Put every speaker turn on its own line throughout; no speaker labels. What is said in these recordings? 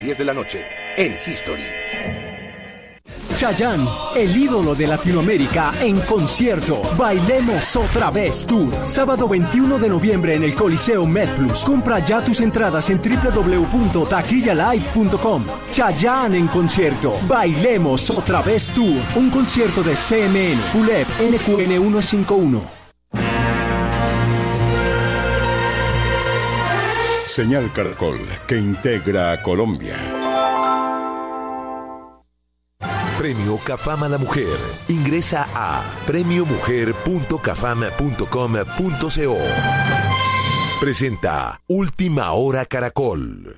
10 de la noche en History.
Chayanne, el ídolo de Latinoamérica, en concierto. Bailemos otra vez Tour. Sábado 21 de noviembre en el Coliseo MedPlus. Compra ya tus entradas en www.taquillalive.com. Chayanne en concierto. Bailemos otra vez Tour. Un concierto de CMN, ULEP, NQN 151.
Señal Caracol, que integra a Colombia.
Premio Cafam a la Mujer. Ingresa a premiomujer.cafam.com.co. Presenta Última Hora Caracol.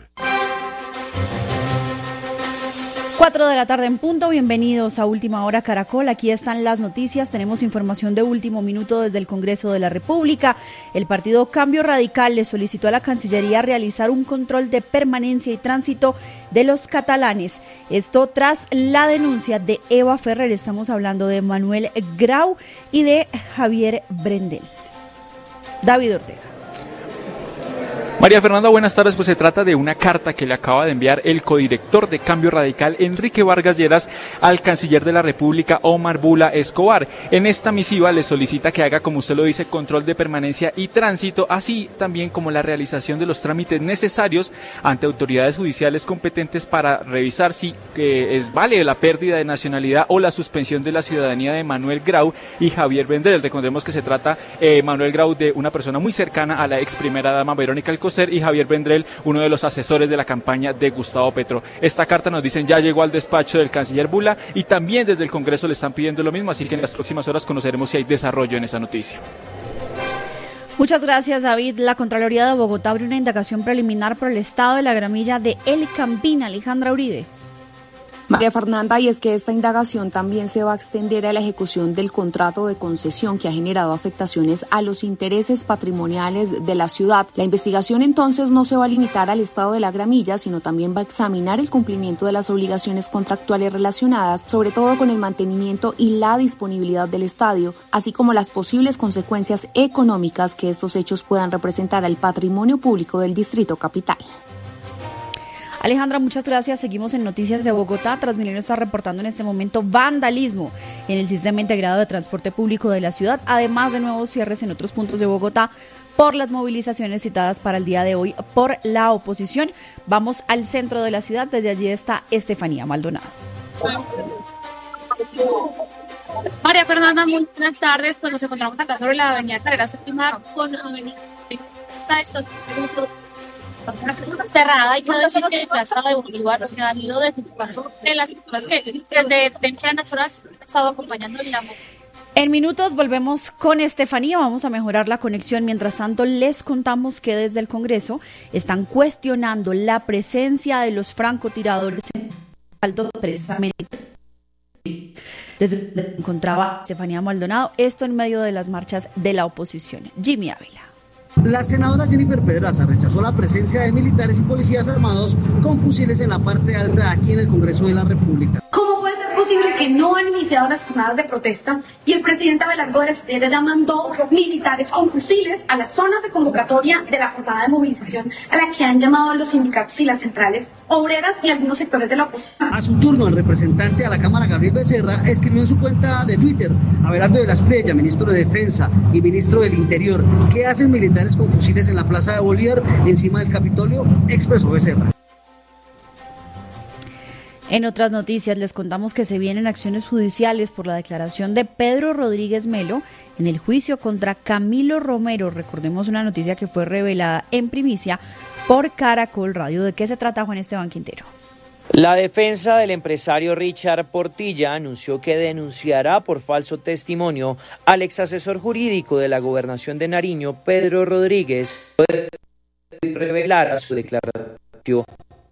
4 de la tarde en punto, bienvenidos a Última Hora Caracol. Aquí están las noticias, tenemos información de último minuto desde el Congreso de la República. El partido Cambio Radical le solicitó a la Cancillería realizar un control de permanencia y tránsito de los catalanes. Esto tras la denuncia de Eva Ferrer, estamos hablando de Manuel Grau y de Javier Brendel. David Ortega.
María Fernanda, buenas tardes. Pues se trata de una carta que le acaba de enviar el codirector de Cambio Radical, Enrique Vargas Lleras, al canciller de la República, Omar Bula Escobar. En esta misiva le solicita que haga, como usted lo dice, control de permanencia y tránsito, así también como la realización de los trámites necesarios ante autoridades judiciales competentes para revisar si vale la pérdida de nacionalidad o la suspensión de la ciudadanía de Manuel Grau y Javier Brendel. Recordemos que se trata, Manuel Grau, de una persona muy cercana a la ex primera dama Verónica Alcocer, y Javier Brendel, uno de los asesores de la campaña de Gustavo Petro. Esta carta, nos dicen, ya llegó al despacho del canciller Bula y también desde el Congreso le están pidiendo lo mismo, así que en las próximas horas conoceremos si hay desarrollo en esa noticia.
Muchas gracias, David. La Contraloría de Bogotá abrió una indagación preliminar por el estado de la gramilla de El Campín. Alejandra Uribe.
María Fernanda, y es que esta indagación también se va a extender a la ejecución del contrato de concesión que ha generado afectaciones a los intereses patrimoniales de la ciudad. La investigación entonces no se va a limitar al estado de la gramilla, sino también va a examinar el cumplimiento de las obligaciones contractuales relacionadas, sobre todo con el mantenimiento y la disponibilidad del estadio, así como las posibles consecuencias económicas que estos hechos puedan representar al patrimonio público del Distrito Capital.
Alejandra, muchas gracias. Seguimos en Noticias de Bogotá. Transmilenio está reportando en este momento vandalismo en el sistema integrado de transporte público de la ciudad, además de nuevos cierres en otros puntos de Bogotá por las movilizaciones citadas para el día de hoy por la oposición. Vamos al centro de la ciudad. Desde allí está Estefanía Maldonado.
María Fernanda, muy buenas tardes. Pues nos encontramos acá sobre la avenida Carrera Séptima con avenida cerrada, y que decir que en Plaza de Bolívar se han ido de las personas que desde tempranas horas han estado acompañando la movilidad.
En minutos volvemos con Estefanía, vamos a mejorar la conexión. Mientras tanto, les contamos que desde el Congreso están cuestionando la presencia de los francotiradores en alto precisamente. Desde donde encontraba Estefanía Maldonado, esto en medio de las marchas de la oposición. Jimmy Ávila.
La senadora Jennifer Pedraza rechazó la presencia de militares y policías armados con fusiles en la parte alta aquí en el Congreso de la República.
¿Cómo puede ser posible que no han iniciado las jornadas de protesta y el presidente Abelardo de la Espriella ya mandó militares con fusiles a las zonas de convocatoria de la jornada de movilización a la que han llamado los sindicatos y las centrales obreras y algunos sectores de la oposición?
A su turno, el representante a la Cámara, Gabriel Becerra, escribió en su cuenta de Twitter: Abelardo de la Espriella, ministro de Defensa y ministro del Interior, ¿qué hacen militares con fusiles en la Plaza de Bolívar encima del Capitolio?, expresó Becerra.
En otras noticias les contamos que se vienen acciones judiciales por la declaración de Pedro Rodríguez Melo en el juicio contra Camilo Romero. Recordemos una noticia que fue revelada en primicia por Caracol Radio. ¿De qué se trata, Juan Esteban Quintero?
La defensa del empresario Richard Portilla anunció que denunciará por falso testimonio al ex asesor jurídico de la Gobernación de Nariño, Pedro Rodríguez, revelara su declaración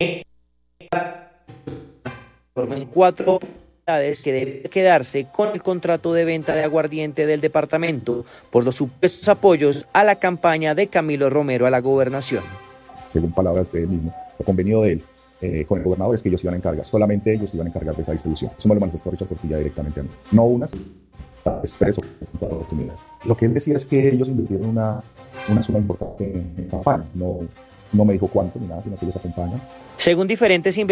en 4 unidades que debe quedarse con el contrato de venta de aguardiente del departamento por los supuestos apoyos a la campaña de Camilo Romero a la gobernación.
Según palabras de él mismo, lo convenido de él con el gobernador es que ellos iban a encargar, solamente ellos iban a encargar de esa distribución. Eso me lo manifestó Richard Portilla directamente a mí. No unas, 3 o 4 oportunidades. Lo que él decía es que ellos invirtieron una suma importante en campaña, no no me dijo cuánto ni nada, sino que ellos acompañan.
Según diferentes